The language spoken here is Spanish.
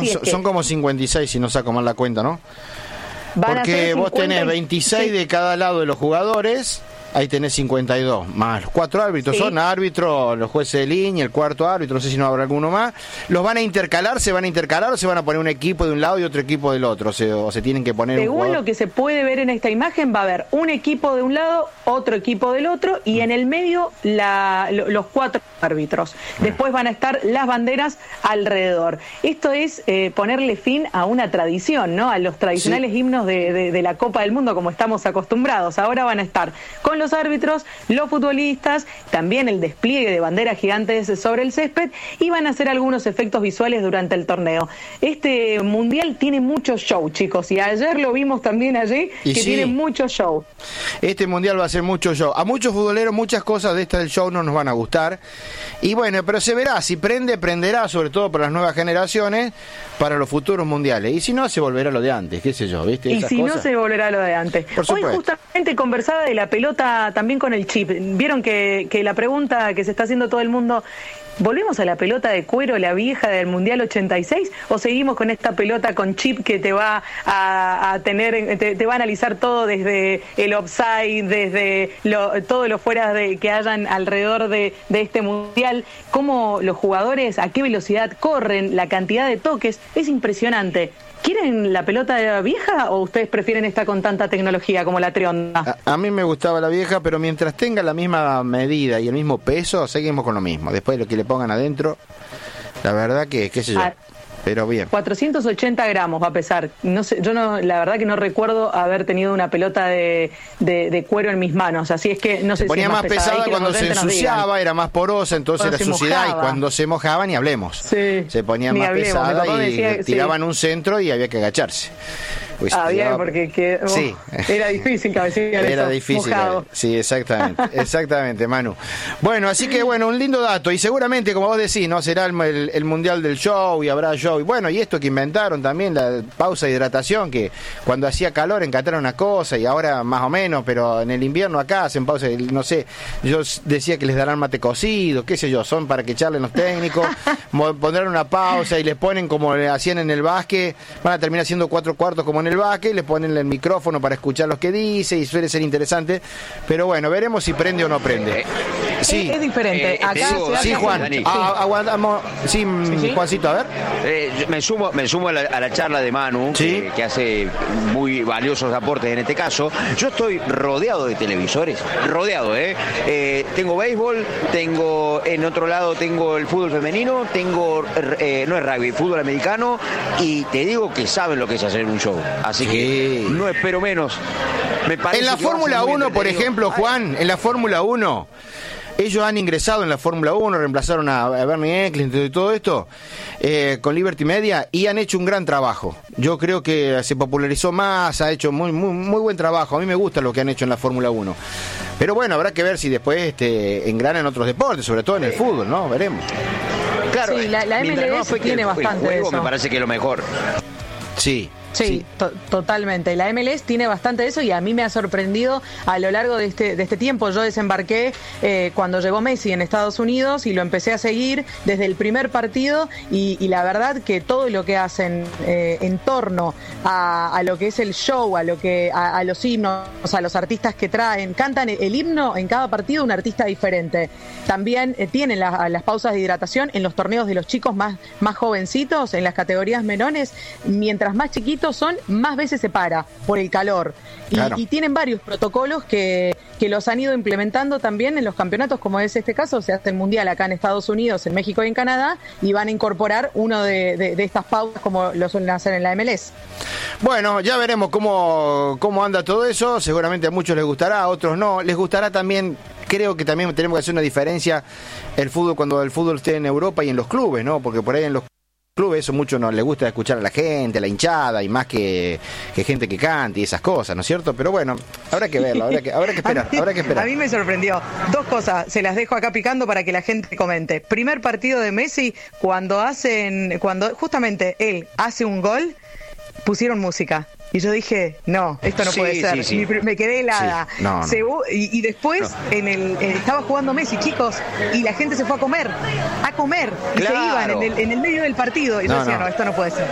son como 56 si no saco mal la cuenta, ¿no? Porque vos tenés 26 de cada lado de los jugadores. Ahí tenés 52, más 4 árbitros, son árbitros, los jueces de línea, el cuarto árbitro, no sé si no habrá alguno más. ¿Los van a intercalar, se van a poner un equipo de un lado y otro equipo del otro? O se tienen que poner Según lo que se puede ver en esta imagen, va a haber un equipo de un lado, otro equipo del otro, y en el medio los 4 árbitros. Después van a estar las banderas alrededor. Esto es ponerle fin a una tradición, ¿no? A los tradicionales himnos de la Copa del Mundo, como estamos acostumbrados. Ahora van a estar con los árbitros, los futbolistas, también el despliegue de banderas gigantes sobre el césped, y van a hacer algunos efectos visuales durante el torneo. Este mundial tiene mucho show, chicos, y ayer lo vimos también allí, tiene mucho show. Este mundial va a ser mucho show. A muchos futboleros muchas cosas de esta del show no nos van a gustar, y bueno, pero se verá, si prenderá, sobre todo para las nuevas generaciones, para los futuros mundiales, y si no, se volverá lo de antes, qué sé yo, ¿viste? Y si no, se volverá lo de antes. Hoy justamente conversaba de la pelota también con el chip. Vieron que la pregunta que se está haciendo todo el mundo: ¿volvemos a la pelota de cuero, la vieja del Mundial 86? ¿O seguimos con esta pelota con chip que te va a tener, te va a analizar todo desde el offside, desde todo lo fuera que hayan alrededor de este Mundial? Cómo los jugadores, a qué velocidad corren, la cantidad de toques, es impresionante. ¿Quieren la pelota vieja o ustedes prefieren esta con tanta tecnología como la Trionda? A mí me gustaba la vieja, pero mientras tenga la misma medida y el mismo peso, seguimos con lo mismo. Después de lo que le pongan adentro, la verdad que, qué sé yo, pero bien. 480 gramos va a pesar. No sé, yo la verdad que no recuerdo haber tenido una pelota de cuero en mis manos, así es que no sé si ponía más pesada cuando se ensuciaba, era más porosa, entonces era suciedad, y cuando se mojaba ni hablemos. Se ponía más pesada y tiraban un centro y había que agacharse. Pues porque era difícil cabecear. Era difícil, sí, exactamente, Manu. Bueno, así que un lindo dato, y seguramente, como vos decís, no será el mundial del show, y habrá show, y bueno, y esto que inventaron también, la pausa de hidratación, que cuando hacía calor en Qatar era una cosa, y ahora más o menos, pero en el invierno acá hacen pausa, no sé, yo decía que les darán mate cocido, qué sé yo, son para que charlen los técnicos, pondrán una pausa y les ponen como le hacían en el básquet, van a terminar haciendo 4 cuartos como en el básquet, le ponen el micrófono para escuchar lo que dice, y suele ser interesante, pero bueno, veremos si prende o no prende. Sí, es diferente. Acá sí, Juan, aguantamos. Sí, Juancito, a ver. Me sumo a la charla de Manu, que hace muy valiosos aportes en este caso. Yo estoy rodeado de televisores, tengo béisbol, tengo en otro lado tengo el fútbol femenino, tengo no es rugby, fútbol americano, y te digo que saben lo que es hacer un show. Así que no espero menos. Me parece en la Fórmula 1, por ejemplo, Juan, en la Fórmula 1, ellos han ingresado en la Fórmula 1, reemplazaron a Bernie Eccleston y todo esto con Liberty Media, y han hecho un gran trabajo. Yo creo que se popularizó más, ha hecho muy buen trabajo. A mí me gusta lo que han hecho en la Fórmula 1. Pero bueno, habrá que ver si después engrana en otros deportes, sobre todo en el fútbol, ¿no? Veremos. Claro, sí, la MLS tiene bastante de eso. Me parece que es lo mejor. Sí, totalmente. La MLS tiene bastante de eso, y a mí me ha sorprendido a lo largo de este tiempo. Yo desembarqué cuando llegó Messi en Estados Unidos y lo empecé a seguir desde el primer partido, y la verdad que todo lo que hacen en torno a lo que es el show, a los himnos, a los artistas que cantan el himno en cada partido, un artista diferente. También tienen las pausas de hidratación en los torneos de los chicos más jovencitos, en las categorías menores. Mientras más chiquitos son, más veces se para por el calor. Y tienen varios protocolos que los han ido implementando también en los campeonatos, como es este caso. Se hace el mundial acá en Estados Unidos, en México y en Canadá, y van a incorporar uno de estas pausas como lo suelen hacer en la MLS. Bueno, ya veremos cómo anda todo eso. Seguramente a muchos les gustará, a otros no. Les gustará también. Creo que también tenemos que hacer una diferencia el fútbol cuando el fútbol esté en Europa y en los clubes, ¿no? Porque por ahí en los clubes eso mucho no les gusta escuchar a la gente, la hinchada, y más que gente que cante y esas cosas, ¿no es cierto? Pero bueno, habrá que verlo, habrá que esperar. A mí me sorprendió. 2 cosas, se las dejo acá picando para que la gente comente. Primer partido de Messi, cuando justamente él hace un gol, pusieron música. Y yo dije, no, esto no puede ser. Sí. Me quedé helada. Sí. No. Y después estaba jugando Messi, chicos, y la gente se fue a comer. Y se iban en el medio del partido. Y yo decía, no, esto no puede ser.